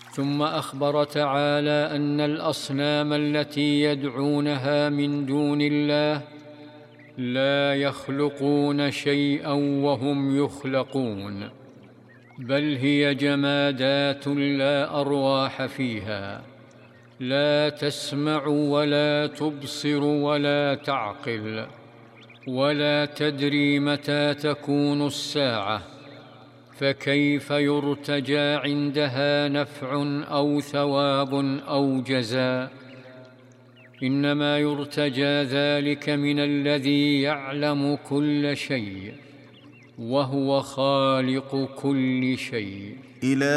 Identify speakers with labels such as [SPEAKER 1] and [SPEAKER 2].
[SPEAKER 1] ثم أخبر تعالى أن الأصنام التي يدعونها من دون الله لا يخلقون شيئا وهم يخلقون، بل هي جمادات لا أرواح فيها، لا تسمع ولا تبصر ولا تعقل، ولا تدري متى تكون الساعة، فكيف يرتجى عندها نفع أو ثواب أو جزاء؟ إنما يرتجى ذلك من الذي يعلم كل شيء وهو خالق كل شيء.